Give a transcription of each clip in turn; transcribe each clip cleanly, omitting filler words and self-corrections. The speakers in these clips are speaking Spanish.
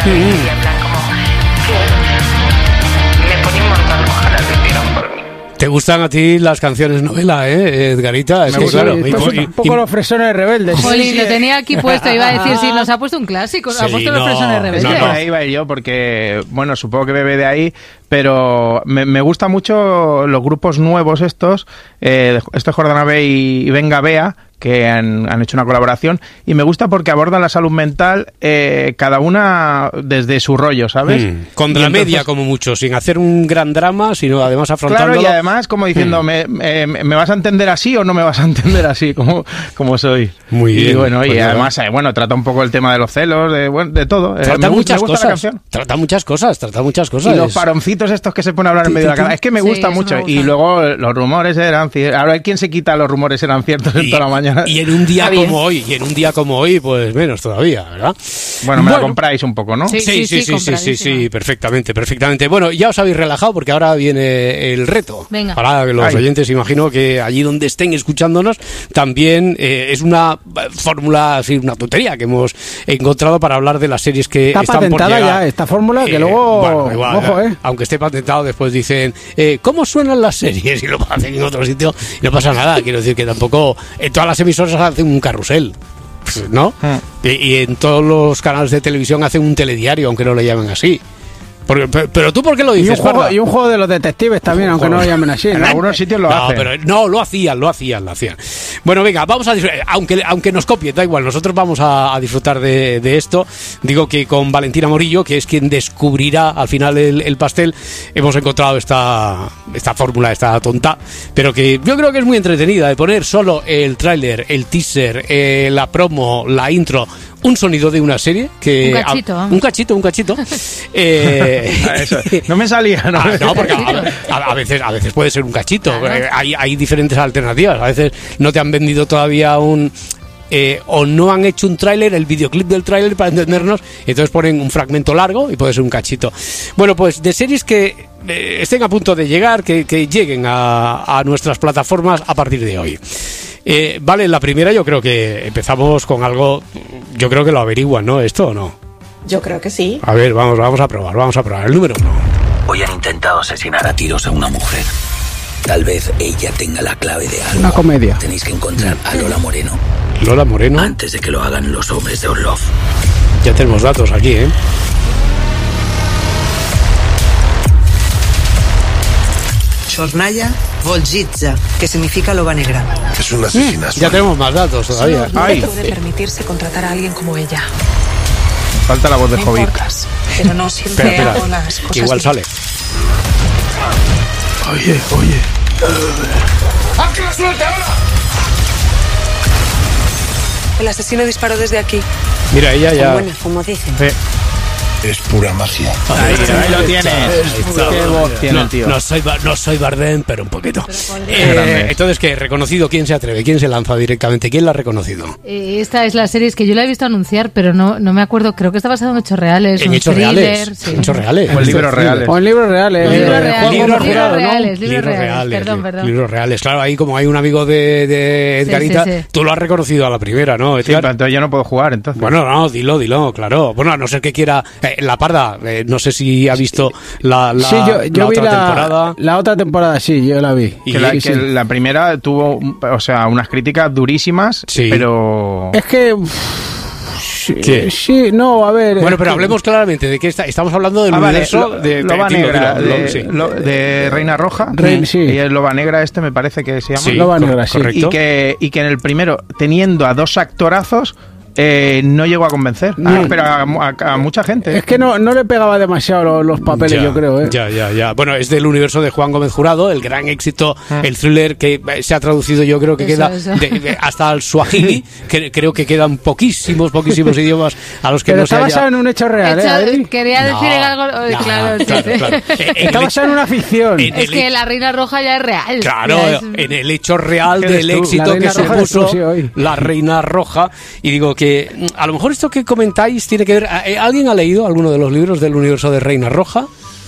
y en plan como que me pone un montón, ojalá lo hicieran por mí. ¿Te gustan a ti las canciones novela, Edgarita? Es que, claro, un poco los fresones rebeldes. Jolín, lo tenía aquí puesto, iba a decir, sí, nos ha puesto un clásico, nos ha puesto los fresones rebeldes. No, ahí iba yo, porque, bueno, supongo que bebe de ahí, pero me gustan mucho los grupos nuevos estos, Jordana B y Venga Bea, que han hecho una colaboración, y me gusta porque abordan la salud mental cada una desde su rollo, ¿sabes? Con la media, como mucho, sin hacer un gran drama, sino además afrontándolo. Claro, y además como diciendo, ¿me vas a entender así o no me vas a entender así como soy? Muy bien. Y bueno, y además, trata un poco el tema de los celos, de todo. Trata muchas cosas. Trata muchas cosas. Y los paroncitos estos que se pone a hablar en medio de la cara. Es que me gusta mucho. Y luego los rumores eran ciertos. Ahora, ¿quién se quita los rumores eran ciertos en toda la mañana? Y en un día como hoy, pues menos todavía, ¿verdad? Bueno, me la compráis un poco, ¿no? Sí, perfectamente. Bueno, ya os habéis relajado porque ahora viene el reto. Venga. Para los oyentes, imagino que allí donde estén escuchándonos, también es una fórmula, así, una tontería que hemos encontrado para hablar de las series que están por llegar. Ya esta fórmula, que luego, bueno, igual, ojo, aunque esté patentado, después dicen, ¿cómo suenan las series? Y lo hacen en otro sitio y no pasa nada. Quiero decir que tampoco en todas las emisoras hacen un carrusel, ¿no? Y en todos los canales de televisión hacen un telediario, aunque no lo llamen así. Pero tú, ¿por qué lo dices? Y un juego de los detectives también, aunque no lo llamen así. En algunos sitios lo hacen. Pero no, lo hacían. Bueno, venga, vamos a disfrutar. Aunque nos copien, da igual, nosotros vamos a disfrutar de esto. Digo que con Valentina Morillo, que es quien descubrirá al final el pastel, hemos encontrado esta fórmula, esta tonta, pero que yo creo que es muy entretenida, de poner solo el tráiler, el teaser, la promo, la intro, un sonido de una serie que un cachito eso, no me salía no, porque a veces puede ser un cachito, claro. Hay diferentes alternativas, a veces no te han vendido todavía o no han hecho un tráiler, el videoclip del tráiler para entendernos, entonces ponen un fragmento largo y puede ser un cachito. Bueno, pues de series que estén a punto de llegar, que lleguen a nuestras plataformas a partir de hoy. Vale, la primera yo creo que empezamos con algo, yo creo que lo averiguan, ¿no? ¿Esto o no? Yo creo que sí. A ver, vamos a probar. El número 1. Hoy han intentado asesinar a tiros a una mujer. Tal vez ella tenga la clave de algo. Una comedia. Tenéis que encontrar a Lola Moreno. ¿Lola Moreno? Antes de que lo hagan los hombres de Orlov. Ya tenemos datos aquí, ¿eh? Chornaya Volgitza, que significa loba negra. Es una asesina. Ya tenemos más datos todavía. No puede permitirse contratar a alguien como ella. Falta la voz de Jovic. Pero no siempre hago las cosas que igual bien. sale. Oye. ¡Ah, que la suelte ahora! El asesino disparó desde aquí. Mira, ella ya. Buena, como dicen. Sí. Es pura magia. Ahí lo tienes. Qué voz tiene el tío. No soy Bardem, pero un poquito. Entonces, ¿qué? ¿Reconocido? ¿Quién se atreve? ¿Quién se lanza directamente? ¿Quién la ha reconocido? Esta es la serie, es que yo la he visto anunciar, pero no me acuerdo. Creo que está basado en hechos reales. ¿En hechos reales? Sí. ¿Hechos reales? O en libros reales. Libros reales. Perdón. Libros reales. Claro, ahí como hay un amigo de Edgarita, sí. Tú lo has reconocido a la primera, ¿no? Sí, pero entonces yo no puedo jugar, entonces. Bueno, no, dilo, claro. Bueno, a no ser que quiera... La Parda, no sé si ha visto la yo vi otra temporada. La otra temporada, sí, yo la vi. Que la primera tuvo, unas críticas durísimas, sí. Pero... Es que... Sí, no, a ver... Bueno, pero hablemos claramente de que estamos hablando del universo de Loba Negra, de Reina Roja. Sí. Y el Loba Negra me parece que se llama. Sí, Loba Negra, sí. Correcto. Y que en el primero, teniendo a dos actorazos... no llegó a convencer, pero a mucha gente. Es que no le pegaba demasiado los papeles, yo creo. Ya. Bueno, es del universo de Juan Gómez Jurado, el gran éxito, el thriller que se ha traducido, yo creo que queda hasta el suajili, que creo que quedan poquísimos idiomas a los que pero no está basado en un hecho real, Adri. Quería decir algo, claro. Está basado en una ficción. Es que la Reina Roja ya es real. Claro, en el hecho real del éxito que supuso la Reina Roja, y digo que a lo mejor esto que comentáis tiene que ver... ¿Alguien ha leído alguno de los libros del universo de Reina Roja?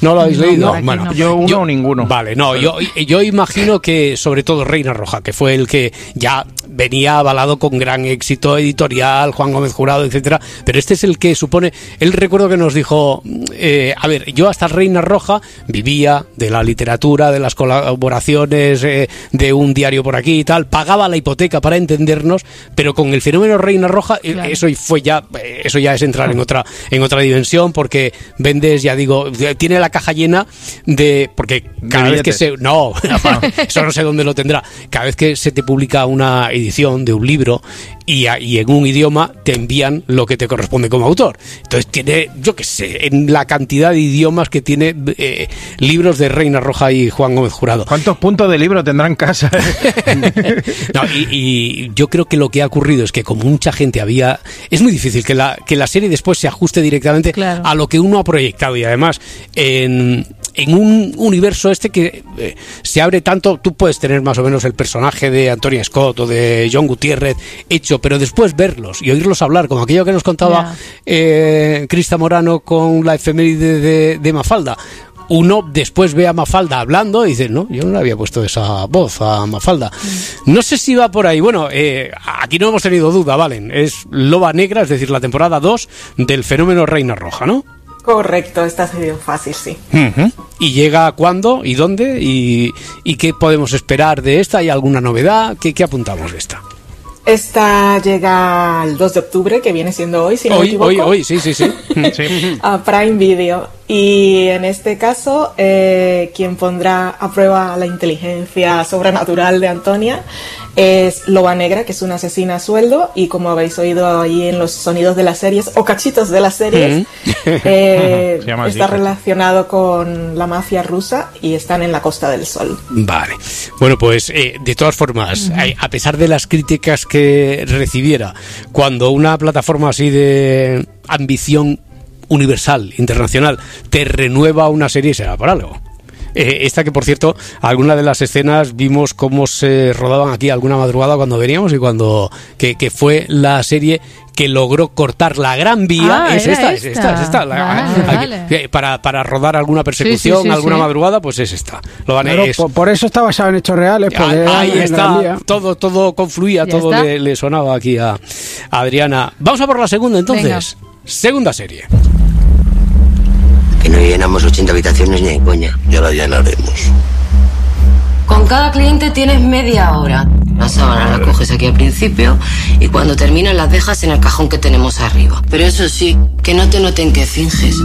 ¿No lo habéis leído? por aquí Bueno, no. Yo uno o ninguno. Vale, no, yo imagino que sobre todo Reina Roja, que fue el que ya venía avalado con gran éxito editorial, Juan Gómez Jurado, etcétera, pero este es el que supone, él recuerdo que nos dijo, a ver, yo hasta Reina Roja vivía de la literatura, de las colaboraciones, de un diario por aquí y tal, pagaba la hipoteca para entendernos, pero con el fenómeno Reina Roja, claro, eso ya es entrar en otra dimensión, porque vendes, ya digo, tiene la caja llena de, porque cada vez que eso no sé dónde lo tendrá, cada vez que se te publica una edición de un libro y en un idioma te envían lo que te corresponde como autor. Entonces tiene, yo qué sé, en la cantidad de idiomas que tiene libros de Reina Roja y Juan Gómez Jurado. ¿Cuántos puntos de libro tendrá en casa? No, y yo creo que lo que ha ocurrido es que como mucha gente es muy difícil que la serie después se ajuste directamente, claro, a lo que uno ha proyectado, y además en un universo que se abre tanto, tú puedes tener más o menos el personaje de Antonia Scott o de John Gutiérrez hecho, pero después verlos y oírlos hablar, como aquello que nos contaba Crista Morano con la efeméride de Mafalda. Uno después ve a Mafalda hablando y dice, no, yo no le había puesto esa voz a Mafalda. No sé si va por ahí. Bueno, aquí no hemos tenido duda, Valen. Es Loba Negra, es decir, la temporada 2 del fenómeno Reina Roja, ¿no? Correcto, esta ha sido fácil, sí. Uh-huh. ¿Y llega cuándo y dónde? ¿Y qué podemos esperar de esta? ¿Hay alguna novedad? ¿Qué apuntamos de esta? Esta llega el 2 de octubre, que viene siendo hoy, si no me equivoco. Hoy, sí. A Prime Video. Y en este caso, quien pondrá a prueba la inteligencia sobrenatural de Antonia es Loba Negra, que es una asesina a sueldo, y como habéis oído ahí en los sonidos de las series, o cachitos de las series, está relacionado con la mafia rusa y están en la Costa del Sol. Vale. Bueno, pues de todas formas, a pesar de las críticas que recibiera, cuando una plataforma así de ambición universal, internacional, te renueva una serie, será por algo. Esta que, por cierto, algunas de las escenas vimos cómo se rodaban aquí alguna madrugada cuando veníamos, y cuando que fue la serie que logró cortar la Gran Vía. Es esta. Vale. Para rodar alguna persecución, alguna madrugada, pues es esta. Por eso está basado en hechos reales. Ahí está, todo confluía, todo le sonaba aquí a Adriana. Vamos a por la segunda, entonces. Venga. Segunda serie. Que no llenamos 80 habitaciones ni en coña. Ya la llenaremos. Con cada cliente tienes media hora. La sábana la coges aquí al principio y cuando terminas las dejas en el cajón que tenemos arriba. Pero eso sí, que no te noten que finges.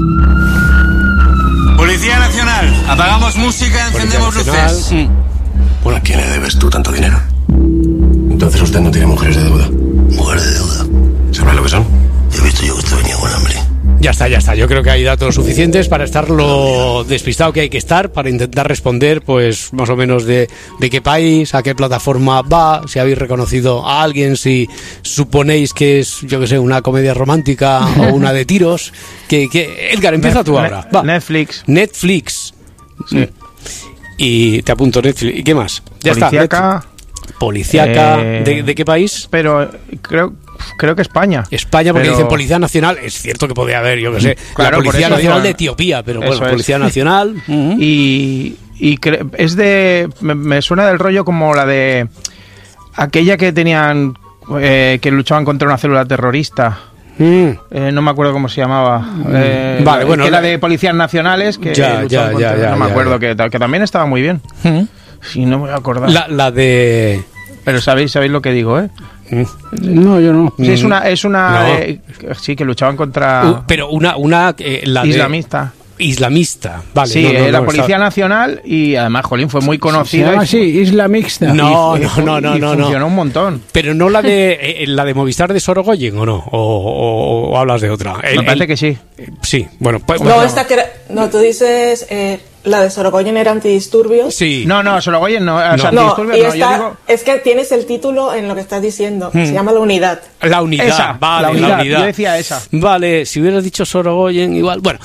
Policía Nacional, apagamos música, encendemos luces. Bueno, ¿a quién le debes tú tanto dinero? Entonces usted no tiene mujeres de deuda. Mujeres de deuda. ¿Sabrá lo que son? He visto yo que usted venía con hambre. Ya está. Yo creo que hay datos suficientes para estar lo despistado que hay que estar, para intentar responder, pues, más o menos de qué país, a qué plataforma va, si habéis reconocido a alguien, si suponéis que es, yo que sé, una comedia romántica o una de tiros. Edgar, empieza tú ahora. Va. Netflix. Sí. Y te apunto Netflix. ¿Y qué más? Ya está. Policíaca. ¿De qué país? Pero creo que España. Porque dicen Policía Nacional. Es cierto que podría haber, yo que sé, la Policía Nacional de Etiopía, pero bueno, Policía Nacional. Y es de... Me suena del rollo como la de... Aquella que tenían... que luchaban contra una célula terrorista. No me acuerdo cómo se llamaba. Vale, bueno. Que la de Policías Nacionales, que no me acuerdo, que también estaba muy bien. Si no me voy a acordar. La de... Pero sabéis lo que digo, ¿eh? No, yo no. Sí, es una sí, que luchaban contra... pero la islamista. Islamista, vale. Sí, la Policía Nacional, y además, jolín, fue muy conocida. Se llama así, Islamista. No. Funcionó un montón. Pero no la de Movistar de Sorogoyen, ¿o no? ¿O hablas de otra? Me parece que sí. Sí, bueno. Pues, tú dices... La de Sorogoyen era antidisturbios. Sí. No, Sorogoyen no. Antidisturbios yo digo... Es que tienes el título en lo que estás diciendo. Se llama La Unidad. La Unidad, esa, vale, la unidad. Yo decía esa. Vale, si hubieras dicho Sorogoyen, igual. Bueno,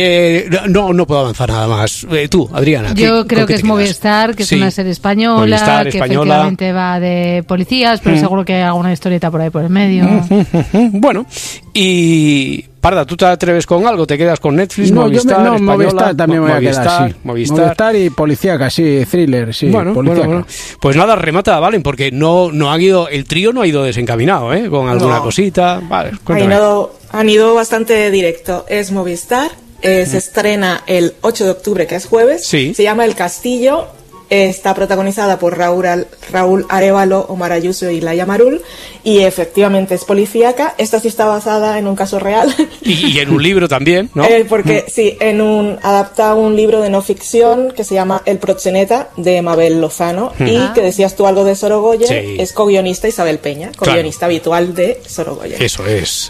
no puedo avanzar nada más. Tú, Adriana. Yo creo que es Movistar, que es una serie española, que efectivamente va de policías, pero seguro que hay alguna historieta por ahí por el medio. Bueno, y Parda, ¿tú te atreves con algo? ¿Te quedas con Netflix, No, Movistar, no, Española? Movistar también me voy a quedar, sí. Movistar y policíaca, sí, thriller, sí, policíaca. Bueno. Pues nada, remata, Valen, porque no han ido, el trío no ha ido desencaminado, con alguna cosita. Vale, cuéntame. Han ido bastante directo. Es Movistar, se estrena el 8 de octubre, que es jueves. Sí. Se llama El Castillo. Está protagonizada por Raúl Arévalo, Omar Ayuso y Laia Marul, y efectivamente es policíaca. Esta sí está basada en un caso real. Y en un libro también, ¿no? Porque sí, adapta un libro de no ficción que se llama El Proxeneta, de Mabel Lozano, y que decías tú algo de Sorogoyen, sí. Es co-guionista Isabel Peña, co-guionista habitual de Sorogoyen. Eso es.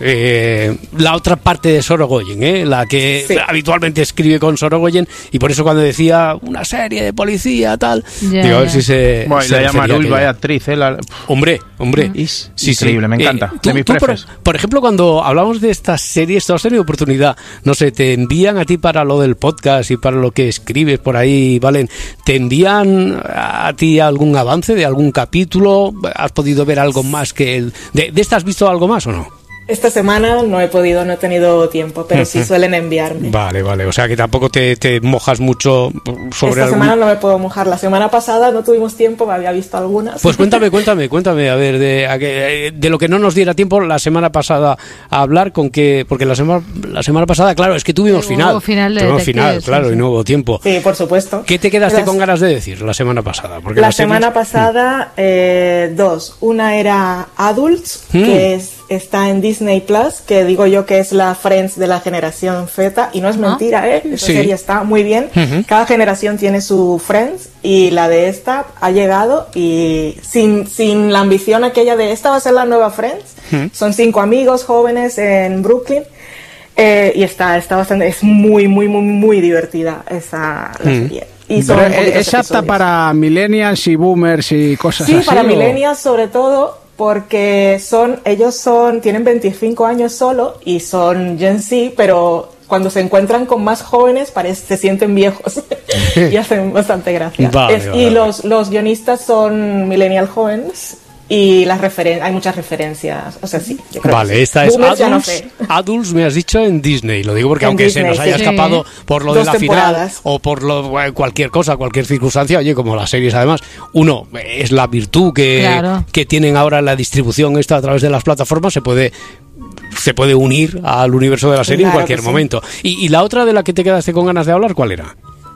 La otra parte de Sorogoyen, la que habitualmente escribe con Sorogoyen, y por eso cuando decía una serie de policía, tal, digo, a ver si se... Bueno, y Laia Marul, vaya actriz, Hombre. Increíble, me encanta. De mis prefes. Por ejemplo, cuando hablamos de estas series, ¿tú has tenido oportunidad? No sé, te envían a ti para lo del podcast y para lo que escribes por ahí, Valen, ¿te envían a ti algún avance de algún capítulo? ¿Has podido ver algo más que el... ¿De esta has visto algo más o no? Esta semana no he tenido tiempo, pero sí suelen enviarme. Vale, o sea que tampoco te mojas mucho sobre Esta semana no me puedo mojar. La semana pasada no tuvimos tiempo, me había visto algunas. Pues cuéntame, a ver, de lo que no nos diera tiempo la semana pasada a hablar, con que, porque la semana pasada, claro, es que tuvimos final, claro, y no hubo tiempo. Sí, por supuesto. ¿Qué te quedaste con ganas de decir la semana pasada? Porque la semana pasada, dos. Una era Adults, que está en Disney Plus, que digo yo que es la Friends de la generación Z, y no es mentira, esa serie está muy bien. Cada generación tiene su Friends, y la de esta ha llegado, y sin la ambición aquella de esta va a ser la nueva Friends. Son 5 amigos jóvenes en Brooklyn, y está bastante, es muy, muy, muy, muy divertida la serie. Y pero es apta para millennials y boomers y cosas así. Sí, para millennials sobre todo, porque tienen 25 años solo y son Gen Z, pero cuando se encuentran con más jóvenes se sienten viejos y hacen bastante gracia. Y los guionistas son millennial jóvenes y hay muchas referencias, o sea, sí. Yo creo que sí. Esta es Adults, me has dicho, en Disney. Lo digo porque aunque Disney, se nos haya escapado por lo de la final o por cualquier cosa, cualquier circunstancia, oye, como las series además, es la virtud que tienen ahora la distribución esta a través de las plataformas, se puede unir al universo de la serie en cualquier momento. Y la otra de la que te quedaste con ganas de hablar, ¿cuál era?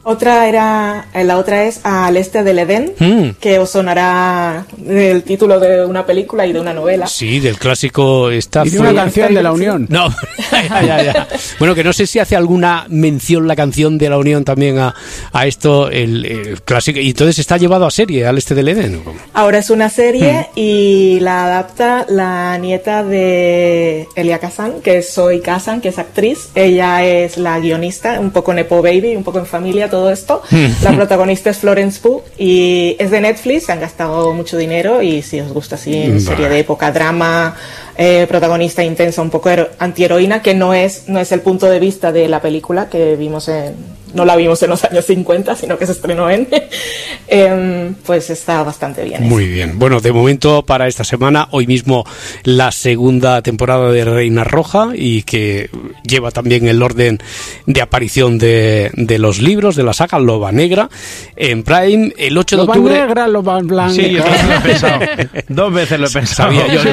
La otra es Al Este del Edén, que os sonará del título de una película y de una novela. Sí, del clásico y de una canción de La Unión. No, ya. Bueno, que no sé si hace alguna mención la canción de La Unión también a esto, el clásico. Y entonces está llevado a serie, Al Este del Edén, ¿no? Ahora es una serie y la adapta la nieta de Elia Kazan, que es Zoe Kazan, que es actriz. Ella es la guionista, un poco nepo baby, un poco en familia, todo esto. La protagonista es Florence Pugh y es de Netflix, se han gastado mucho dinero, y si os gusta así, serie de época, drama, protagonista intensa, un poco antiheroína, que no es el punto de vista de la película que no la vimos en los años 50, sino que se estrenó pues está bastante bien. Muy bien. Bueno, de momento para esta semana, hoy mismo la segunda temporada de Reina Roja, y que lleva también el orden de aparición de los libros de la saga Loba Negra en Prime el 8 de octubre. Loba Negra, Loba Blanca. Sí, yo también lo he pensado. 2 veces lo he pensado.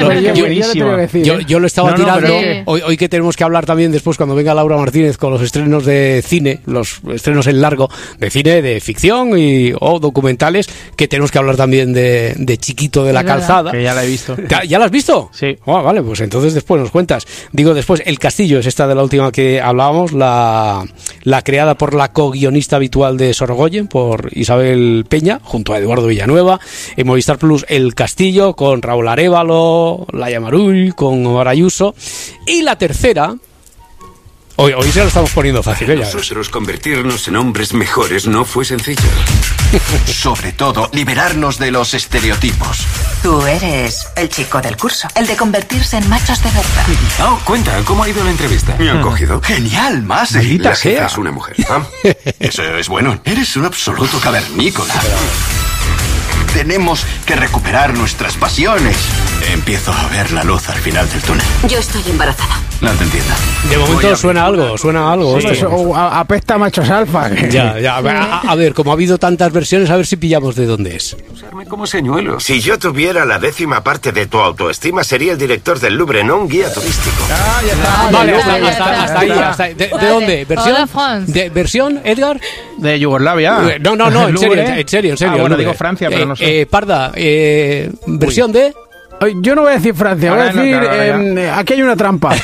Yo lo estaba tirando. Hoy que tenemos que hablar también después, cuando venga Laura Martínez, con los estrenos de cine, los estrenos en largo de cine, de ficción o documentales, que tenemos que hablar también de Chiquito de la Calzada. Que ya la he visto. ¿Ya la has visto? Sí. Vale, pues entonces después nos cuentas. Digo, después, El Castillo es esta de la última que hablábamos, la creada por la co-guionista habitual de Sorogoyen, por Isabel Peña, junto a Eduardo Villanueva. En Movistar Plus, El Castillo, con Raúl Arévalo, Laia Marul, con Omar Ayuso. Y la tercera... Hoy se lo estamos poniendo fácil, Para nosotros convertirnos en hombres mejores no fue sencillo. Sobre todo, liberarnos de los estereotipos. Tú eres el chico del curso, el de convertirse en machos de verdad. Oh, cuenta, ¿cómo ha ido la entrevista? ¿Me han cogido? Genial, más. La jefa es una mujer. Eso es bueno. Eres un absoluto cavernícola. Tenemos que recuperar nuestras pasiones. Empiezo a ver la luz al final del túnel. Yo estoy embarazada. No te entiendo. De momento suena algo. Sí, apesta machos alfa. Ya. A ver, como ha habido tantas versiones, a ver si pillamos de dónde es. Usarme como señuelo. Si yo tuviera la 10ª parte de tu autoestima, sería el director del Louvre, no un guía turístico. Ya está. Vale, hasta ahí. ¿De dónde? ¿Versión, Edgar? De Yugoslavia. No, en serio. Bueno, digo Francia, pero no sé. Parda, versión de... Yo no voy a decir Francia, voy a decir... aquí hay una trampa.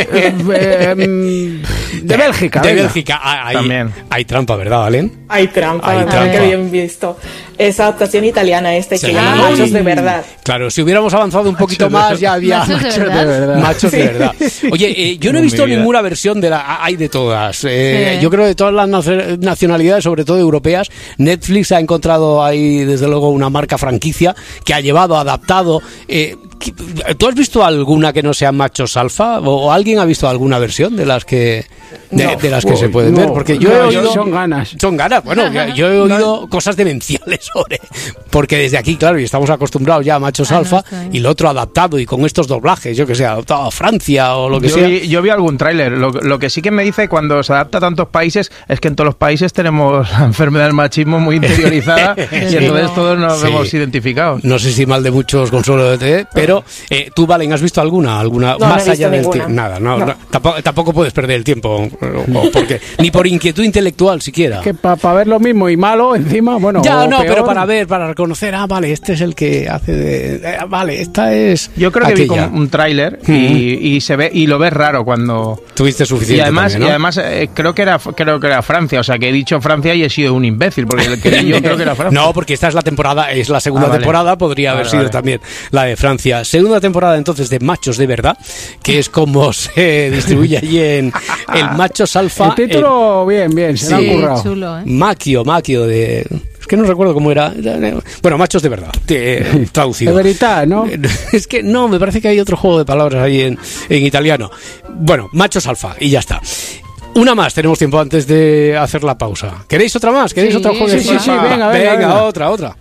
De Bélgica. De Bélgica. También. Hay trampa, ¿verdad, Valen? Hay trampa. Qué bien visto. Es adaptación italiana que llama Machos de Verdad. Claro, si hubiéramos avanzado un poquito más ya había Machos de verdad. Machos de verdad. Oye, yo no he visto ninguna versión de hay de todas. Yo creo que de todas las nacionalidades, sobre todo europeas, Netflix ha encontrado ahí desde luego una marca franquicia que ha llevado, adaptado. ¿Tú has visto alguna que no sea Machos Alfa? ¿O alguien ha visto alguna versión de las que de las que se pueden ver? Porque yo he oído... Son ganas. Bueno, yo he oído cosas demenciales sobre... Porque desde aquí, claro, y estamos acostumbrados ya a Machos Alfa, y lo otro adaptado, y con estos doblajes, yo que sé, adaptado a Francia o lo que sea. Yo vi algún tráiler. Lo que sí que me dice cuando se adapta a tantos países es que en todos los países tenemos la enfermedad del machismo muy interiorizada y entonces todos nos vemos identificados. No sé si mal de muchos consuelo de TV, pero tú, Valen, ¿has visto alguna no, más no allá del tiempo? Nada, no. Tampoco puedes perder el tiempo, porque ni por inquietud intelectual siquiera. Que para ver lo mismo y malo encima, bueno. Ya, no, peor. Pero para reconocer, vale, este es el que hace de... vale, esta es... Yo creo que vi un tráiler y se ve y lo ves raro cuando... Tuviste suficiente. Y además creo que era Francia, o sea, que he dicho Francia y he sido un imbécil, porque yo creo que era Francia. No, porque esta es la segunda temporada, podría haber sido también la de Francia. Segunda temporada entonces de Machos de Verdad, que es como se distribuye allí en el Machos Alfa. El título bien, se lo han currado. Chulo, Maquio de... Es que no recuerdo cómo era. Bueno, Machos de Verdad, traducido. De verità, ¿no? Es que no, me parece que hay otro juego de palabras ahí en italiano. Bueno, Machos Alfa, y ya está. Una más, tenemos tiempo antes de hacer la pausa. ¿Queréis otra más? ¿Queréis otro juego? Sí, venga. Otra.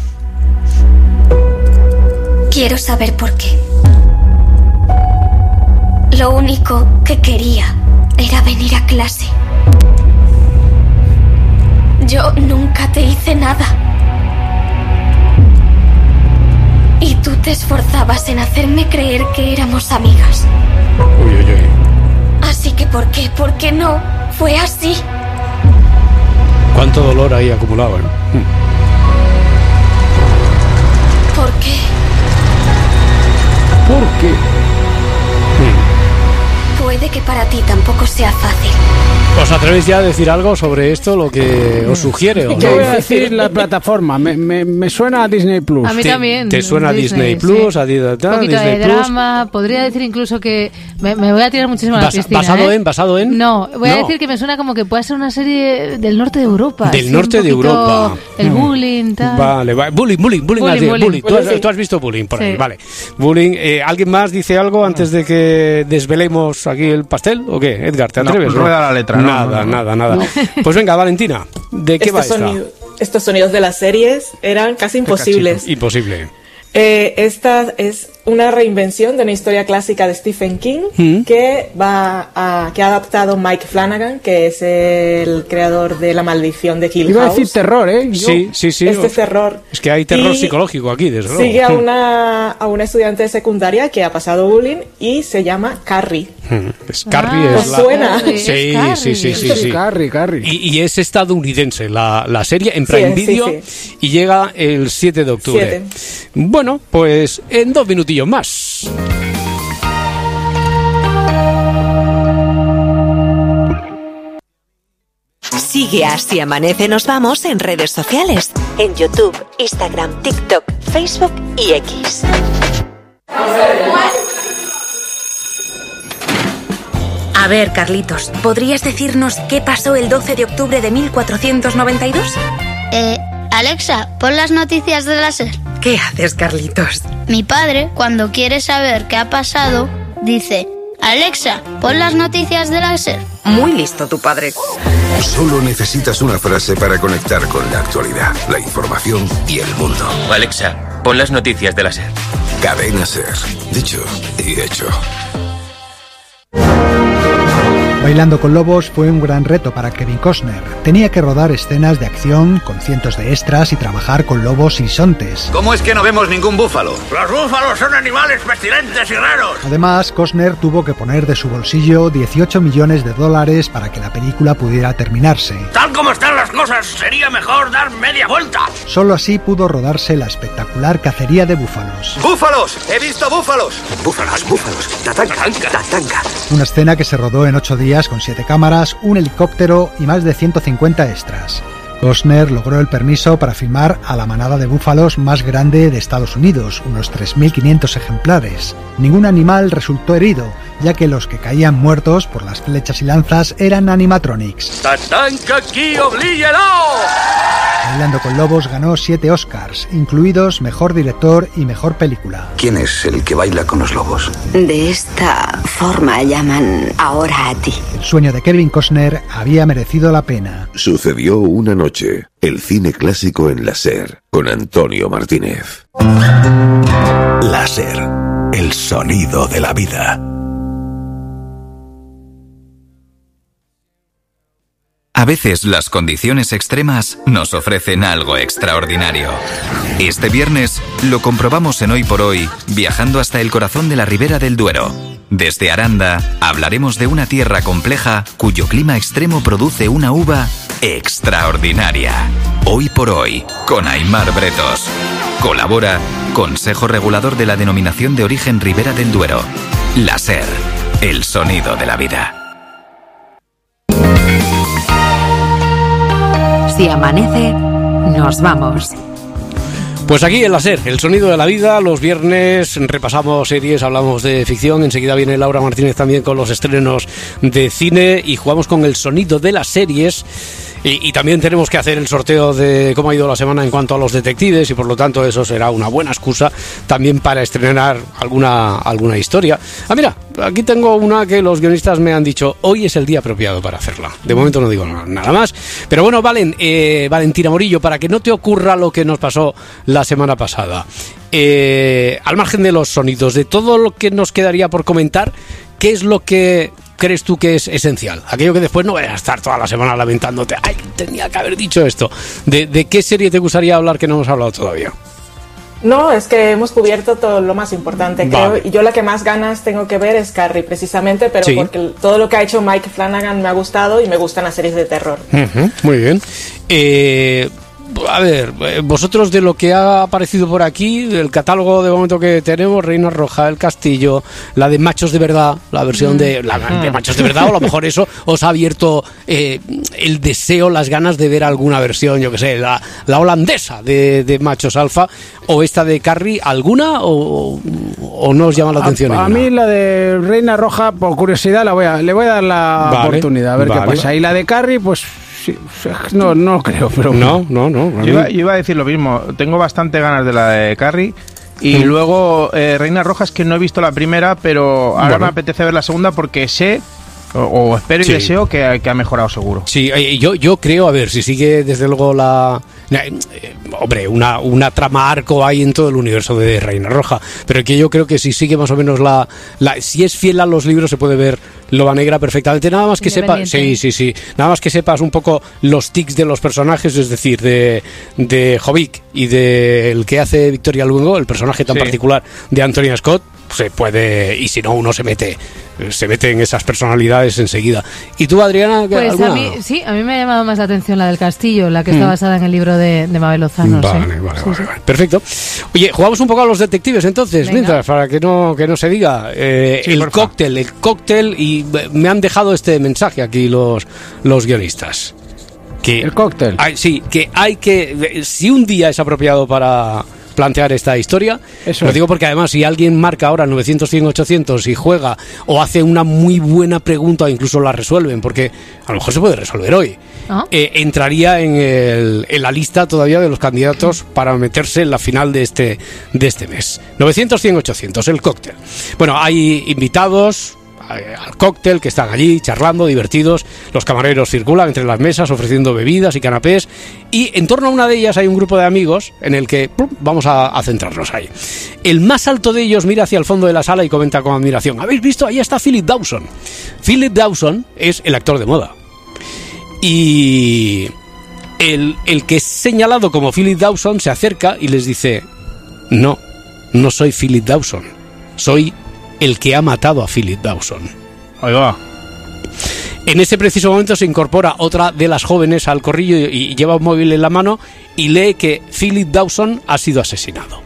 Quiero saber por qué. Lo único que quería era venir a clase. Yo nunca te hice nada. Y tú te esforzabas en hacerme creer que éramos amigas. Uy. Así que ¿por qué? ¿Por qué no? Fue así. ¿Cuánto dolor ahí acumulado, ¿Por qué? ¿Por qué? Puede que para ti tampoco sea fácil. ¿Os atrevéis ya a decir algo sobre esto, lo que os sugiere? ¿O no? Yo voy a decir la plataforma. Me suena a Disney Plus. A mí también. ¿Te suena Disney Plus? Sí. Un poquito Disney de drama. Plus. Podría decir incluso que... Me voy a tirar muchísimo a la piscina. ¿Basado en? No, voy a decir que me suena como que puede ser una serie del norte de Europa. Del norte de Europa. El bullying, tal. Vale. Bullying. ¿Tú has visto Bullying por ahí? Vale. Bullying. ¿Alguien más dice algo antes de que desvelemos aquí el pastel? ¿O qué? Edgar, ¿te atreves? No, rueda la letra. Nada. No. Pues venga, Valentina, ¿de qué va esta? Estos sonidos de las series eran casi imposibles. Imposible. Esta es una reinvención de una historia clásica de Stephen King que ha adaptado Mike Flanagan, que es el creador de La Maldición de Hill House. Iba a decir terror, ¿eh? Sí. Este es terror. Es que hay terror psicológico aquí, desde luego. Sigue a una estudiante de secundaria que ha pasado bullying y se llama Carrie. Carrie es la... ¿Suena? Sí. Carrie. Y es estadounidense la serie en Prime Video y llega el 7 de octubre. Bueno, pues en 2 minutillos más. Sigue a Si Amanece Nos Vamos en redes sociales, en YouTube, Instagram, TikTok, Facebook y X. A ver, Carlitos, ¿podrías decirnos qué pasó el 12 de octubre de 1492? Alexa, pon las noticias de la SER. ¿Qué haces, Carlitos? Mi padre, cuando quiere saber qué ha pasado, dice: Alexa, pon las noticias de la SER. Muy listo tu padre. Solo necesitas una frase para conectar con la actualidad, la información y el mundo. Alexa, pon las noticias de la SER. Cadena SER. Dicho y hecho. Bailando con lobos fue un gran reto para Kevin Costner. Tenía que rodar escenas de acción con cientos de extras y trabajar con lobos y bisontes. ¿Cómo es que no vemos ningún búfalo? Los búfalos son animales pestilentes y raros. Además, Costner tuvo que poner de su bolsillo $18 millones para que la película pudiera terminarse. Tal como están las cosas, sería mejor dar media vuelta. Solo así pudo rodarse la espectacular cacería de búfalos. ¡Búfalos! ¡He visto búfalos! Búfalos. Tatanka. Una escena que se rodó en 8 días con 7 cámaras, un helicóptero y más de 150 extras. Costner logró el permiso para filmar a la manada de búfalos más grande de Estados Unidos, unos 3.500 ejemplares. Ningún animal resultó herido, ya que los que caían muertos por las flechas y lanzas eran animatronics. ¡Tatanka aquí, oblíguelo! Bailando con lobos ganó 7 Oscars, incluidos Mejor Director y Mejor Película. ¿Quién es el que baila con los lobos? De esta forma llaman ahora a ti. El sueño de Kevin Costner había merecido la pena. Sucedió una noche. El cine clásico en la SER, con Antonio Martínez. La SER, el sonido de la vida. A veces las condiciones extremas nos ofrecen algo extraordinario. Este viernes lo comprobamos en Hoy por Hoy, viajando hasta el corazón de la Ribera del Duero. Desde Aranda hablaremos de una tierra compleja cuyo clima extremo produce una uva extraordinaria. Hoy por Hoy, con Aimar Bretos. Colabora Consejo Regulador de la Denominación de Origen Ribera del Duero. La SER, el sonido de la vida. Si amanece, nos vamos. Pues aquí en la SER, el sonido de la vida, los viernes repasamos series, hablamos de ficción, enseguida viene Laura Martínez también con los estrenos de cine y jugamos con el sonido de las series. Y también tenemos que hacer el sorteo de cómo ha ido la semana en cuanto a los detectives y por lo tanto eso será una buena excusa también para estrenar alguna historia. Ah, mira, aquí tengo una que los guionistas me han dicho, hoy es el día apropiado para hacerla. De momento no digo nada más. Pero bueno, Valentina Morillo, para que no te ocurra lo que nos pasó la semana pasada. Al margen de los sonidos, de todo lo que nos quedaría por comentar, ¿qué es lo que crees tú que es esencial? Aquello que después no vayas a estar toda la semana lamentándote, ay, tenía que haber dicho esto. ¿De qué serie te gustaría hablar que no hemos hablado todavía? No, es que hemos cubierto todo lo más importante, creo. Y yo la que más ganas tengo que ver es Carrie, precisamente, pero sí, porque todo lo que ha hecho Mike Flanagan me ha gustado y me gustan las series de terror. Muy bien. A ver, vosotros de lo que ha aparecido por aquí, del catálogo de momento que tenemos, Reina Roja, El Castillo, la de Machos de Verdad, la versión de Machos de Verdad, o a lo mejor eso os ha abierto el deseo, las ganas de ver alguna versión, yo que sé, la holandesa de Machos Alfa, o esta de Carrie, ¿alguna o no os llama la atención? A mí la de Reina Roja, por curiosidad, le voy a dar la oportunidad, a ver qué pasa. Y la de Carrie, pues sí, no creo, pero no. Yo iba a decir lo mismo. Tengo bastante ganas de la de Carrie. Y luego Reina Roja, es que no he visto la primera, pero ahora me apetece ver la segunda porque sé o espero y deseo que ha mejorado seguro. Sí, yo creo, a ver, si sigue desde luego hombre, una trama arco hay en todo el universo de Reina Roja, pero que yo creo que si sigue más o menos si es fiel a los libros se puede ver Loba Negra perfectamente, nada más que sepas, sí, nada más que sepas un poco los tics de los personajes, es decir, de Jovic y del que hace Victoria Luengo, el personaje tan particular de Antonia Scott, se puede, y si no uno se mete en esas personalidades enseguida. ¿Y tú, Adriana? Pues ¿alguna? A mí me ha llamado más la atención la del Castillo, la que está basada en el libro de Mabel Lozano. Vale. Perfecto. Oye, jugamos un poco a los detectives entonces, mientras, para que no se diga el cóctel, y me han dejado este mensaje aquí los guionistas. ¿El cóctel? Si un día es apropiado para plantear esta historia, lo digo porque además si alguien marca ahora 900-100-800 y juega o hace una muy buena pregunta o incluso la resuelven, porque a lo mejor se puede resolver hoy, entraría en la lista todavía de los candidatos para meterse en la final de este mes. 900-100-800, el cóctel. Bueno, hay invitados, al cóctel, que están allí charlando, divertidos. Los camareros circulan entre las mesas ofreciendo bebidas y canapés, y en torno a una de ellas hay un grupo de amigos en el que vamos a centrarnos ahí. El más alto de ellos mira hacia el fondo de la sala y comenta con admiración: ¿habéis visto? Ahí está Philip Dawson. Philip Dawson es el actor de moda. Y el que es señalado como Philip Dawson se acerca y les dice: no soy Philip Dawson, soy el que ha matado a Philip Dawson. Ahí va. En ese preciso momento se incorpora otra de las jóvenes al corrillo y lleva un móvil en la mano y lee que Philip Dawson ha sido asesinado.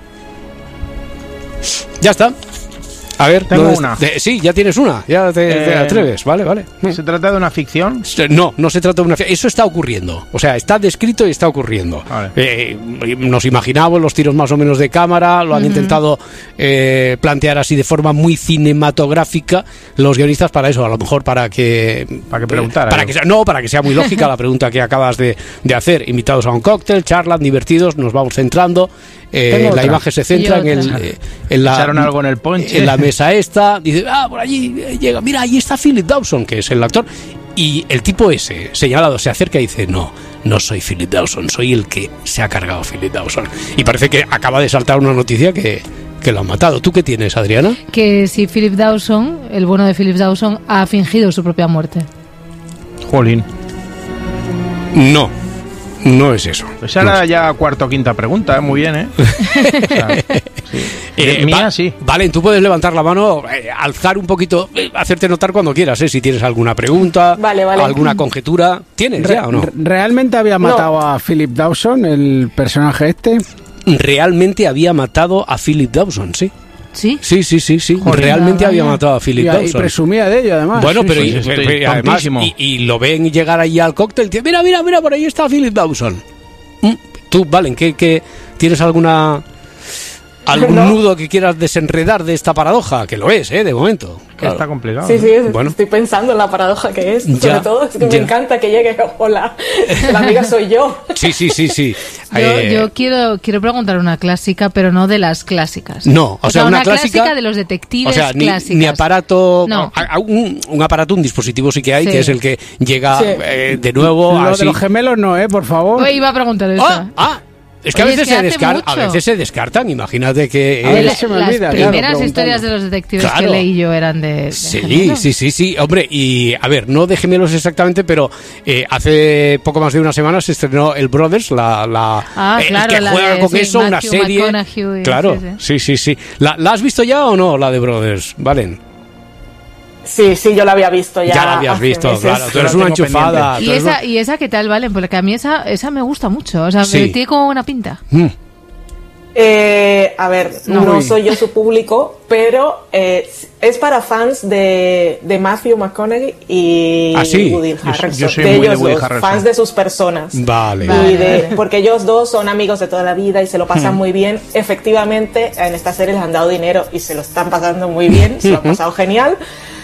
Ya está. A ver, tengo una. Sí, ya tienes una, ya te atreves, vale. ¿Se trata de una ficción? No se trata de una ficción. Eso está ocurriendo, o sea, está descrito y está ocurriendo. Vale. Nos imaginamos los tiros más o menos de cámara, lo han intentado plantear así de forma muy cinematográfica los guionistas para eso, a lo mejor para que preguntar. Para que sea muy lógica la pregunta que acabas de hacer. Invitados a un cóctel, charlan, divertidos, nos vamos centrando. La imagen se centra en la echaron algo en el ponche, en la mesa esta, dice, por allí llega, mira, ahí está Philip Dawson, que es el actor, y el tipo ese señalado se acerca y dice: no soy Philip Dawson, soy el que se ha cargado a Philip Dawson. Y parece que acaba de saltar una noticia que lo han matado. ¿Tú qué tienes, Adriana? Que si Philip Dawson, el bueno de Philip Dawson, ha fingido su propia muerte. Jolín. No es eso. Pues era no ya cuarta o quinta pregunta, muy bien, O sea, sí. Mía, sí. Vale, tú puedes levantar la mano, alzar un poquito, hacerte notar cuando quieras, si tienes alguna pregunta, vale. alguna conjetura. ¿Tienes ya o no? ¿Realmente había matado a Philip Dawson, el personaje este? Realmente había matado a Philip Dawson, sí. ¿Sí? Sí. Joder, realmente había matado a Philip Dawson. Y presumía de ello, además. Bueno, pero además, y lo ven llegar allí al cóctel. Mira, por ahí está Philip Dawson. Tú, Valen, ¿qué tienes algún nudo que quieras desenredar de esta paradoja? Que lo es, de momento. Claro. Está complicado. Sí, bueno. Estoy pensando en la paradoja que es. Sobre todo, es que me encanta que llegue, hola, la amiga soy yo. Sí. Yo quiero preguntar una clásica, pero no de las clásicas. No, o sea, una clásica de los detectives, o sea, clásicas. Ni aparato, no. Un dispositivo sí que hay, que es el que llega de nuevo. Lo de los gemelos no, por favor. Iba a preguntar eso. Es que a veces se descartan, imagínate que... las primeras historias de los detectives que leí yo eran de gemelos. Sí, hombre, y a ver, no de gemelos exactamente, pero hace poco más de una semana se estrenó el Brothers, que juega con eso, una serie... Claro, sí. ¿La has visto ya o no, la de Brothers, Valen? Sí, yo la había visto ya. Ya la habías visto, meses. Claro. Tú eres una enchufada. ¿Y esa qué tal, Valen? Porque a mí esa me gusta mucho. O sea, tiene como una pinta. A ver, no soy yo su público, pero es para fans de Matthew McConaughey y Woody Harrelson. Yo soy muy de Woody Harrelson. Fans de sus personas. Vale. Porque ellos dos son amigos de toda la vida y se lo pasan muy bien. Efectivamente, en esta serie les han dado dinero y se lo están pasando muy bien. Se lo han pasado genial.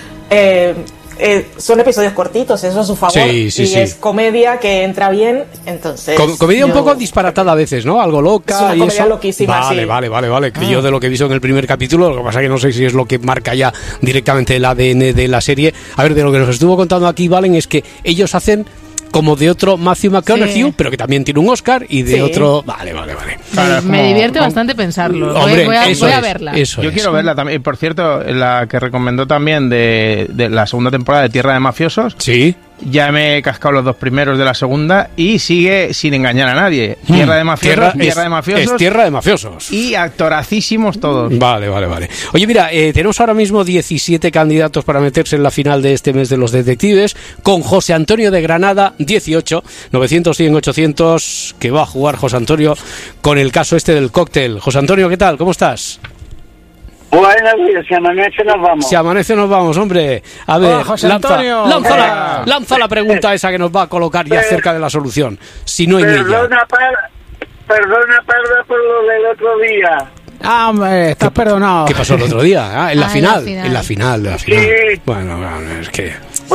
Son episodios cortitos, eso a su favor, y es comedia que entra bien, entonces... Comedia un poco disparatada a veces, ¿no? Algo loca. Es una comedia loquísima, Vale, que yo de lo que he visto en el primer capítulo, lo que pasa es que no sé si es lo que marca ya directamente el ADN de la serie. A ver, de lo que nos estuvo contando aquí, Valen, es que ellos hacen como de otro Matthew McConaughey, pero que también tiene un Oscar, y de otro... Vale. Me divierte bastante pensarlo. Hombre, voy a verla. Yo quiero verla también. Por cierto, la que recomendó también de la segunda temporada de Tierra de Mafiosos. Sí. Ya me he cascado los dos primeros de la segunda y sigue sin engañar a nadie. Tierra de Mafiosos. Es Tierra de Mafiosos. Y actoracísimos todos. Vale. Oye, mira, tenemos ahora mismo 17 candidatos para meterse en la final de este mes de los detectives, con José Antonio de Granada, 18, 900, 100, 800, que va a jugar José Antonio con el caso este del cóctel. José Antonio, ¿qué tal? ¿Cómo estás? Buenos días, si amanece nos vamos. Si amanece nos vamos, hombre. A ver, lanza la pregunta esa que nos va a colocar ya cerca de la solución. Si no en ella. Perdona, por lo del otro día. Hombre, estás perdonado. ¿Qué pasó el otro día? En la final. En la final. Sí. Bueno, es que...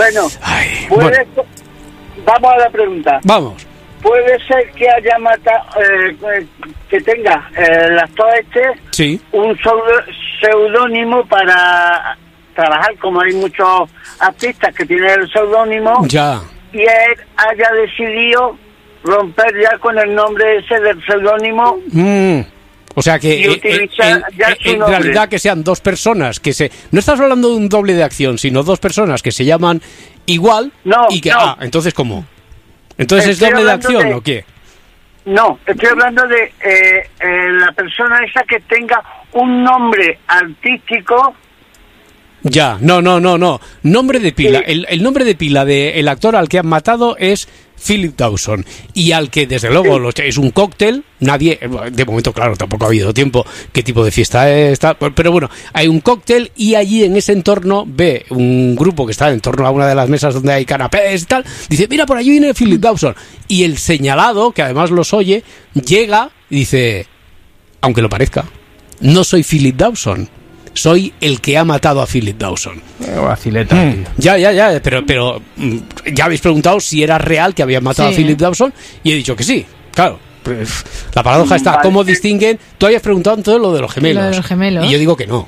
Vamos a la pregunta. Vamos. Puede ser que haya matado, que tenga el actor un seudónimo para trabajar, como hay muchos artistas que tienen el seudónimo, ya, y él haya decidido romper ya con el nombre ese del seudónimo. O sea que en realidad que sean dos personas que se... No estás hablando de un doble de acción, sino dos personas que se llaman igual y que... Ah, entonces ¿cómo? ¿Entonces es doble de acción o qué? No, estoy hablando de la persona esa que tenga un nombre artístico. Ya, no. Nombre de pila. Sí. El nombre de pila del actor al que han matado es Philip Dawson. Y al que, desde luego, es un cóctel. Nadie, de momento, claro, tampoco ha habido tiempo qué tipo de fiesta es, pero bueno, hay un cóctel y allí en ese entorno ve un grupo que está en torno a una de las mesas donde hay canapés y tal. Dice, mira, por allí viene Philip Dawson. Y el señalado, que además los oye, llega y dice, aunque lo parezca, no soy Philip Dawson. Soy el que ha matado a Philip Dawson. Vacileta. Ya, pero ya habéis preguntado si era real que habían matado a Philip Dawson y he dicho que sí, claro. Pues, la paradoja está, ¿cómo distinguen? Tú habías preguntado todo lo de los gemelos. Lo de los gemelos. Y yo digo que no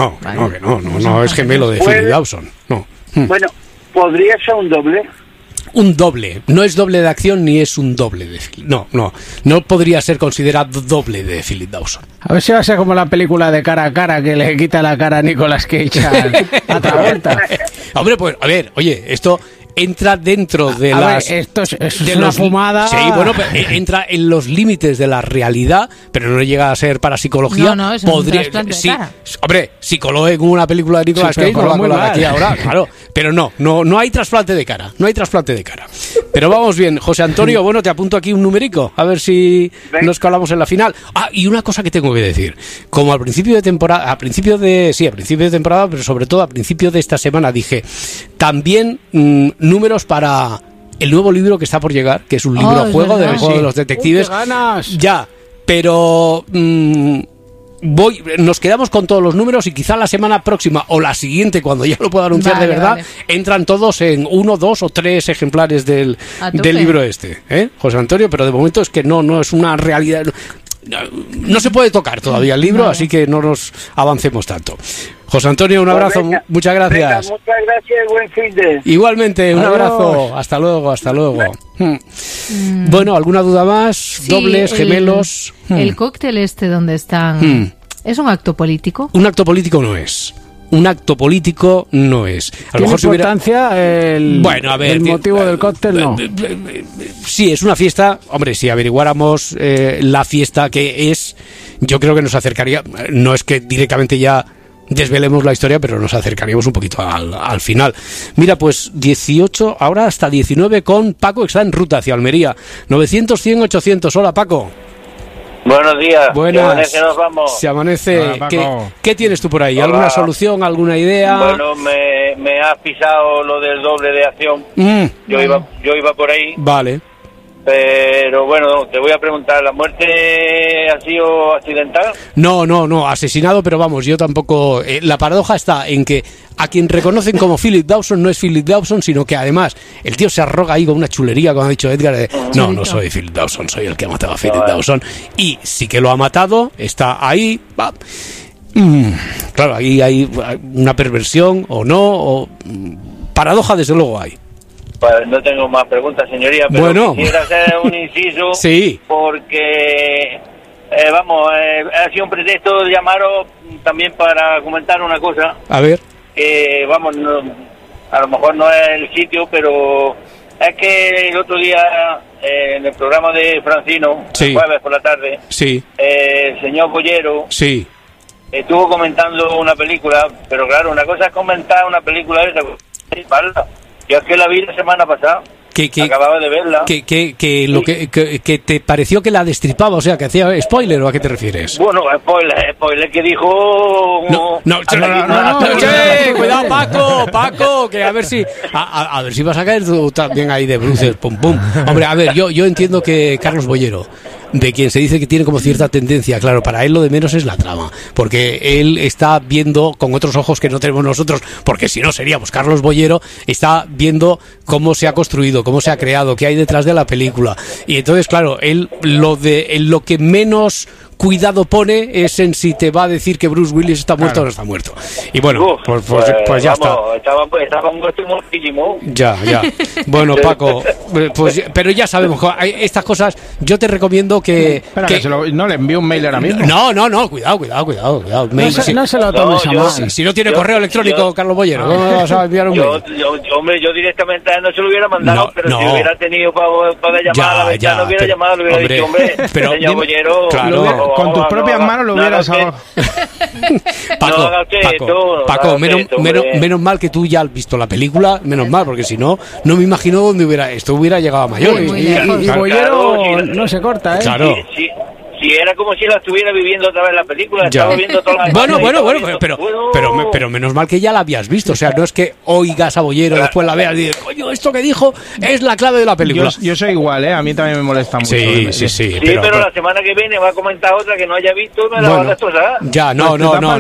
no es gemelo de Philip Dawson. No. Bueno, podría ser un doble. Un doble, no es doble de acción ni es un doble de Philip. No podría ser considerado doble de Philip Dawson. A ver si va a ser como la película de Cara a Cara que le quita la cara a Nicolas Cage a Travolta. Hombre, pues a ver, oye, esto entra dentro de esto es de una fumada. Sí, bueno, entra en los límites de la realidad, pero no llega a ser para psicología. No, es un trasplante de cara. Hombre, psicólogo en una película de Nicolas Cage no va a colar aquí ahora, claro. Pero no hay trasplante de cara, Pero vamos bien, José Antonio, bueno, te apunto aquí un numerico, a ver si nos colamos en la final. Ah, y una cosa que tengo que decir, como al principio de temporada, pero sobre todo al principio de esta semana dije, también números para el nuevo libro que está por llegar, que es un libro juego del juego de los detectives. ¡Qué ganas! Ya, pero nos quedamos con todos los números y quizá la semana próxima o la siguiente, cuando ya lo pueda anunciar de verdad, entran todos en 1, 2 o 3 ejemplares del libro José Antonio, pero de momento es que no es una realidad. No se puede tocar todavía el libro, así que no nos avancemos tanto. José Antonio, un abrazo, muchas gracias. Muchas gracias, buen fin de... Igualmente, un abrazo, hasta luego. Bueno, ¿alguna duda más? Sí, dobles, gemelos. El cóctel donde están, ¿es un acto político? Un acto político no es. A lo mejor importancia el motivo del cóctel, no. Sí, es una fiesta. Hombre, si averiguáramos la fiesta que es, yo creo que nos acercaría. No es que directamente ya desvelemos la historia, pero nos acercaríamos un poquito al final. Mira, pues 18, ahora hasta 19 con Paco, que está en ruta hacia Almería. 900, 100, 800. Hola, Paco. Buenos días. Buenas. Se amanece, nos vamos. Se amanece. Hola, ¿Qué tienes tú por ahí? ¿Alguna Hola. solución, alguna idea? Bueno, me has pisado lo del doble de acción. Yo iba por ahí. Vale. Pero bueno, te voy a preguntar, ¿la muerte ha sido accidental? No, asesinado, pero vamos, yo tampoco... la paradoja está en que a quien reconocen como Philip Dawson no es Philip Dawson, sino que además el tío se arroga ahí con una chulería, como ha dicho Edgar, no soy Philip Dawson, soy el que ha matado a Philip Dawson. Y sí que lo ha matado, está ahí... Claro, ahí hay una perversión o no, paradoja desde luego hay. Pues no tengo más preguntas, señoría, pero quisiera hacer un inciso. Sí. Porque, ha sido un pretexto de llamaros también para comentar una cosa. A ver. A lo mejor no es el sitio, pero es que el otro día en el programa de Francino, el jueves por la tarde, el señor Bollero estuvo comentando una película, pero claro, una cosa es comentar una película de esa. Yo es que la vi la semana pasada. Acababa de verla. Que te pareció que la destripaba, o sea, que hacía spoiler, ¿o a qué te refieres? Bueno, spoiler que dijo... No, cuidado, Paco, que a ver si vas a caer tú también ahí de bruces, pum. Hombre, a ver, yo entiendo que Carlos Bollero, de quien se dice que tiene como cierta tendencia, claro, para él lo de menos es la trama, porque él está viendo con otros ojos que no tenemos nosotros, porque si no seríamos Carlos Bollero, está viendo cómo se ha construido, cómo se ha creado, qué hay detrás de la película. Y entonces, claro, él lo que menos cuidado pone es en si te va a decir que Bruce Willis está muerto o no está muerto. Y bueno, pues ya está. Estaba muertísimo. Ya. Bueno, Paco, pues, pero ya sabemos, estas cosas, yo te recomiendo que... no le envío un mail ahora mismo. No, cuidado. Mail, no se lo tomes a mal. Si no tiene correo electrónico, Carlos Bollero, ¿cómo vas a enviar un mail? Yo directamente no se lo hubiera mandado, pero si hubiera tenido para llamar a la ventana, no hubiera llamado, le hubiera dicho, hombre, pero, señor Bollero... Claro, con tus propias manos lo hubieras... Paco, menos mal que tú ya has visto la película, menos mal, porque si no me imagino dónde hubiera llegado a mayores. Y Bollero no se corta, ¿eh? Claro. Si era como si la estuviera viviendo otra vez la película, estaba viendo toda la... Bueno, pero menos mal que ya la habías visto, o sea, no es que oigas a Bollero, después la veas y dices, coño, esto que dijo es la clave de la película. Yo soy igual, a mí también me molesta mucho. Sí, pero la semana que viene va a comentar otra que no haya visto y me la va a destrozar. Ya, no.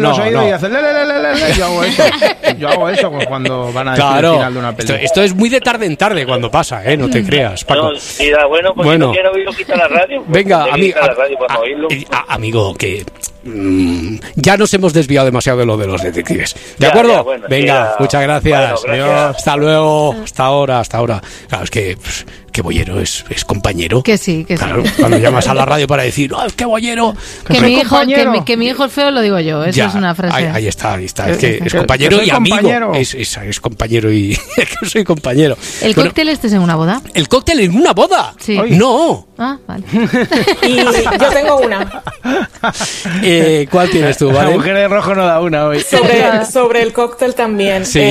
Yo hago eso cuando van a decir el final de una película. Esto es muy de tarde en tarde cuando pasa, no te creas, Paco. Pues si no quiero oírlo, quita la radio. Venga, amigo, que ya nos hemos desviado demasiado de lo de los detectives. ¿De acuerdo? Venga, muchas gracias. Gracias. Hasta luego. Hasta ahora. Claro, es que Bollero es compañero. Que sí. Claro, cuando llamas a la radio para decir, no, es que Bollero... Que mi hijo es feo, lo digo yo. Eso es una frase. Ahí está. Es que es compañero y amigo. Es compañero y... Es que soy compañero. ¿El cóctel es en una boda? ¿El cóctel en una boda? Sí. No. Ah, vale. Y yo tengo una. ¿Cuál tienes tú, vale? La mujer de rojo no da una hoy. Sobre el cóctel también. Sí.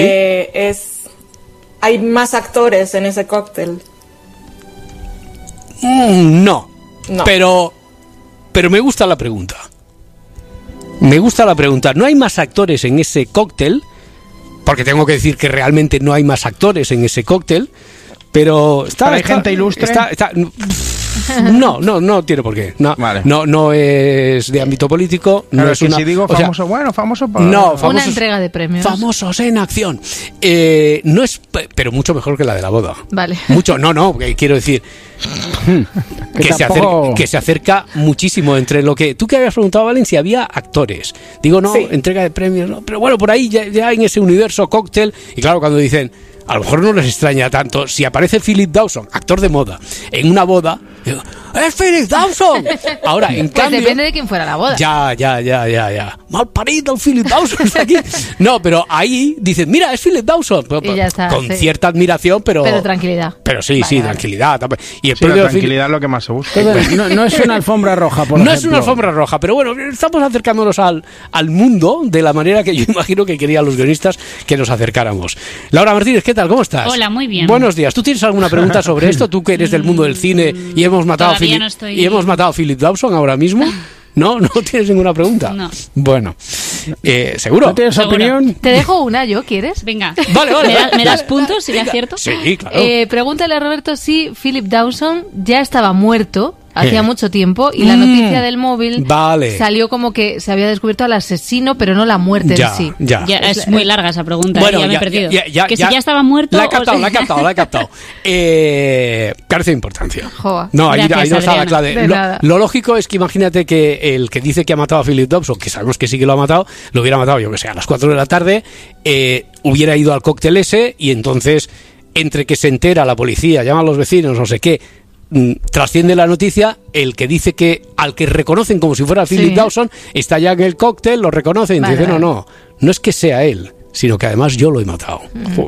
Hay más actores en ese cóctel. No. Pero me gusta la pregunta. No hay más actores en ese cóctel, porque tengo que decir que realmente no hay más actores en ese cóctel, pero ¿hay gente ilustre? No tiene por qué. No es de ámbito político. Claro, no es que si digo famoso, famoso para... No, una entrega de premios. Famosos en acción. No es, pero mucho mejor que la de la boda. Vale. Mucho, quiero decir que se acerca muchísimo entre lo que... Tú que habías preguntado, Valen, si había actores. Digo, sí. Entrega de premios, no. Pero bueno, por ahí ya en ese universo cóctel, y claro, cuando dicen... A lo mejor no les extraña tanto si aparece Philip Dawson, actor de moda, en una boda. Digo, ¡es Philip Dawson! Ahora, en cambio... depende de quién fuera la boda. Ya. Mal parido el Philip Dawson está aquí. No, pero ahí dicen, mira, es Philip Dawson. Y ya está, con cierta admiración, pero tranquilidad. Pero sí, tranquilidad. Y el la tranquilidad es lo que más se busca. No es una alfombra roja, por ejemplo. No es una alfombra roja, pero bueno, estamos acercándonos al mundo de la manera que yo imagino que querían los guionistas que nos acercáramos. Laura Martínez, ¿qué tal? ¿Cómo estás? Hola, muy bien. Buenos días. ¿Tú tienes alguna pregunta sobre esto? Tú que eres del mundo del cine y hemos matado a Philip Dawson ahora mismo. ¿No? ¿No tienes ninguna pregunta? No. Bueno, ¿seguro? ¿No tienes opinión? Te dejo una yo, ¿quieres? Venga. Vale. ¿Me das puntos si le acierto? Sí, claro. Pregúntale a Roberto si Philip Dawson ya estaba muerto hacía mucho tiempo y la noticia del móvil salió como que se había descubierto al asierno, pero no la muerte en sí. Ya es muy larga esa pregunta, bueno, ya me he perdido. Si ya estaba muerto... La he captado. Carece de importancia. Joa. No, ahí no está la clave. Lo lógico es que imagínate que el que dice que ha matado a Philip Dawson, que sabemos que sí que lo ha matado, lo hubiera matado, yo que sé, a las 4 de la tarde, hubiera ido al cóctel ese y entonces, entre que se entera la policía, llama a los vecinos, no sé qué, trasciende la noticia, el que dice que al que reconocen como si fuera Philip Dawson está ya en el cóctel, lo reconocen y dicen no es que sea él, sino que además yo lo he matado.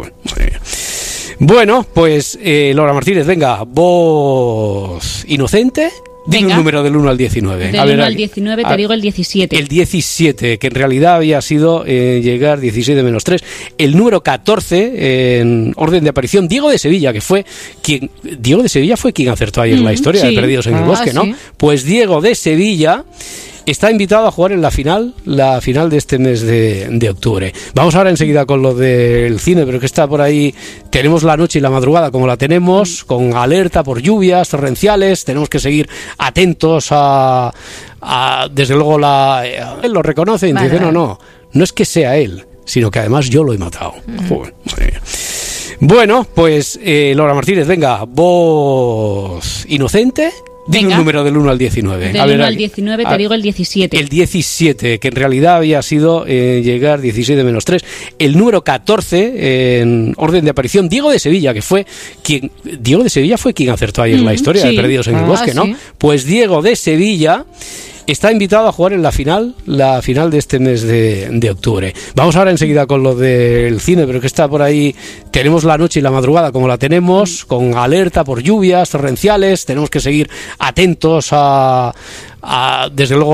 Bueno, pues Laura Martínez, venga, voz inocente. Dime un número del 1 al 19. Del 1 al 19 te digo el 17. El 17, que en realidad había sido llegar 17 menos 3. El número 14, en orden de aparición, Diego de Sevilla, que fue quien... Diego de Sevilla fue quien acertó ayer la historia de Perdidos en el Bosque, ¿no? Sí. Pues Diego de Sevilla está invitado a jugar en la final de este mes de octubre. Vamos ahora enseguida con lo del cine, pero que está por ahí. Tenemos la noche y la madrugada como la tenemos, con alerta por lluvias torrenciales. Tenemos que seguir atentos a desde luego él lo reconoce y dice no es que sea él, sino que además yo lo he matado. Bueno, pues Laura Martínez, venga, voz inocente. Dime un número del 1 al 19. Del 1 al 19 te digo el 17. El 17, que en realidad había sido llegar 17 menos 3. El número 14, en orden de aparición, Diego de Sevilla, que fue quien... Diego de Sevilla fue quien acertó ayer la historia de Perdidos en el Bosque, ¿no? Sí. Pues Diego de Sevilla está invitado a jugar en la final de este mes de octubre. Vamos ahora enseguida con lo del cine, pero que está por ahí. Tenemos la noche y la madrugada como la tenemos, con alerta por lluvias torrenciales. Tenemos que seguir atentos a desde luego,